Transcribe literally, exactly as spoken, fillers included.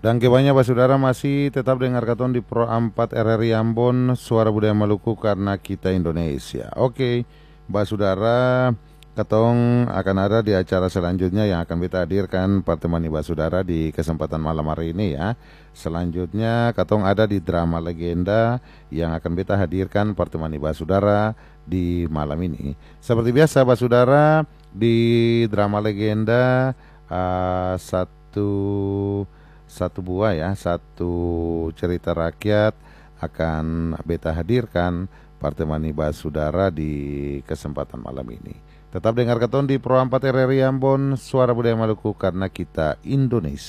Dan kebanyakan Basudara masih tetap dengar katon di Pro empat R R I Ambon, Suara Budaya Maluku karena kita Indonesia. Oke, Basudara, katong akan ada di acara selanjutnya yang akan kita hadirkan pertemani Basudara di kesempatan malam hari ini ya. Selanjutnya katong ada di drama legenda yang akan kita hadirkan pertemani Basudara di malam ini. Seperti biasa Basudara, di drama legenda uh, satu satu buah ya, satu cerita rakyat akan beta hadirkan pertemani Basudara di kesempatan malam ini. Tetap dengar katon di Pro empat R R I Ambon, Suara Budaya Maluku karena kita Indonesia.